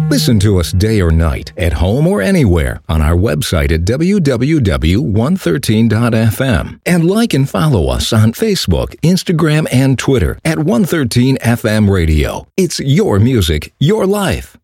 Listen to us day or night, at home or anywhere, on our website at www.113.fm. And like and follow us on Facebook, Instagram, and Twitter at 113 FM Radio. It's your music, your life.